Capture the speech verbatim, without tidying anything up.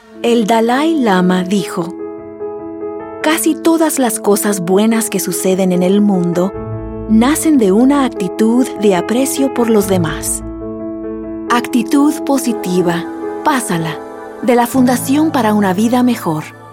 El Dalai Lama dijo: casi todas las cosas buenas que suceden en el mundo nacen de una actitud de aprecio por los demás. Actitud positiva, Pásala, de la Fundación para una Vida Mejor.